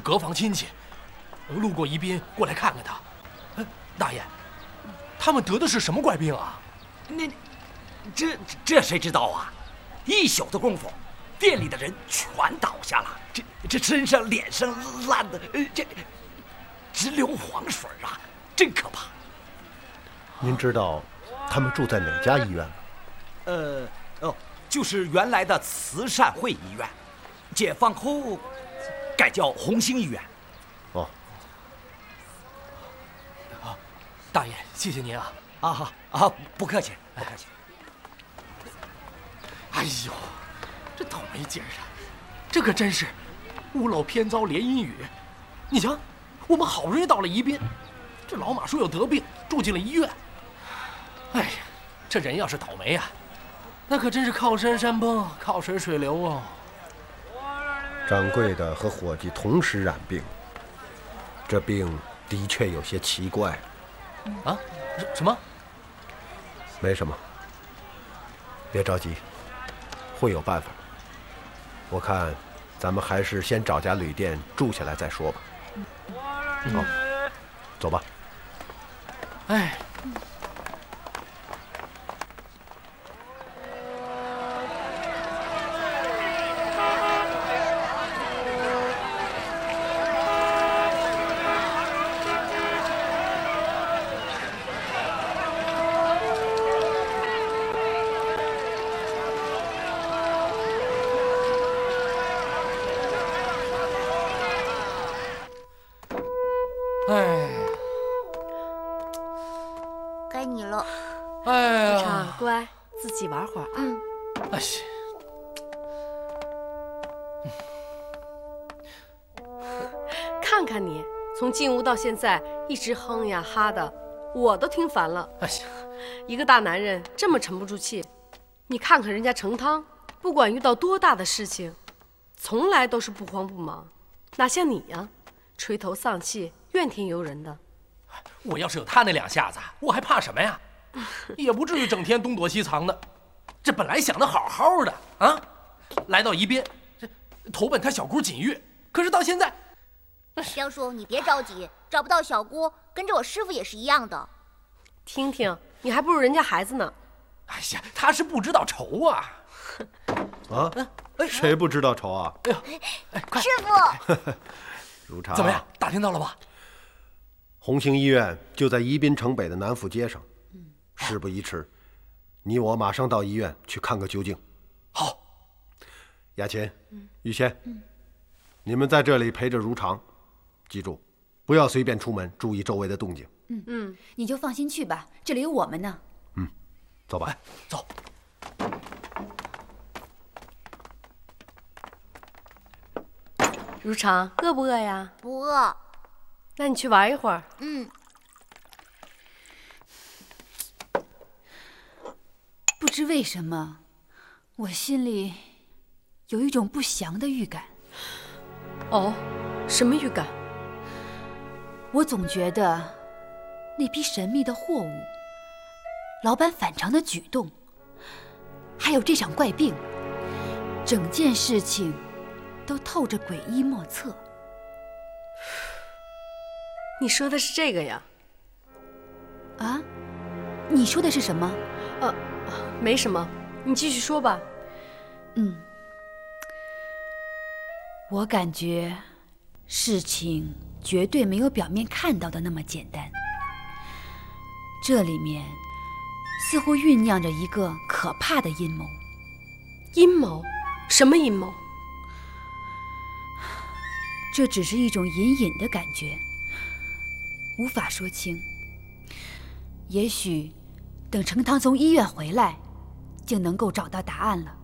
隔房亲戚，路过宜宾过来看看他。大爷，他们得的是什么怪病啊？ 这谁知道啊？一宿的功夫，店里的人全倒下了，这身上脸上烂的这直流黄水啊，真可怕。 您知道他们住在哪家医院吗？ 就是原来的慈善会医院，解放后改叫红星医院。 哦， 大爷，谢谢您啊！ 不客气，不客气。 哎呦，这倒霉劲儿啊，这可真是屋漏偏遭连阴雨。你瞧，我们好不容易到了宜宾，这老马说有得病，住进了医院。哎呀，这人要是倒霉啊，那可真是靠山山崩，靠水水流哦。 掌柜的和伙计同时染病，这病的确有些奇怪。 啊？什么？ 没什么，别着急，会有办法。我看咱们还是先找家旅店住下来再说吧。好，走吧。 哎。 该你了。 哎呀， 畅乖，自己玩会儿啊。 哎呀， 看看你，从进屋到现在一直哼呀哈的，我都听烦了。 哎呀， 一个大男人这么沉不住气，你看看人家程汤，不管遇到多大的事情，从来都是不慌不忙，哪像你呀，垂头丧气、怨天尤人的。 我要是有他那两下子，我还怕什么呀？也不至于整天东躲西藏的。这本来想得好好的啊，来到宜宾，这投奔他小姑锦玉，可是到现在， 江叔，你别着急，找不到小姑，跟着我师傅也是一样的。 听听，你还不如人家孩子呢。 哎呀，他是不知道愁啊。 啊？谁不知道愁啊？ 哎呦，哎，快！ 师傅， 如常怎么样？打听到了吧？ 红星医院就在宜宾城北的南府街上。事不宜迟，你我马上到医院去看个究竟。 好。 雅琴、玉仙，你们在这里陪着如常，记住，不要随便出门，注意周围的动静。 你就放心去吧，这里有我们呢。 走吧。 走。 如常，饿不饿呀？ 不饿。 那你去玩一会儿。 不知为什么，我心里有一种不祥的预感。 哦，什么预感？ 我总觉得那批神秘的货物，老板反常的举动，还有这场怪病，整件事情都透着诡异莫测。 你说的是这个呀？ 啊？你说的是什么？ 没什么，你继续说吧。 我感觉事情绝对没有表面看到的那么简单，这里面似乎酝酿着一个可怕的阴谋。 阴谋？什么阴谋？ 这只是一种隐隐的感觉，无法说清。也许等程汤从医院回来，就能够找到答案了。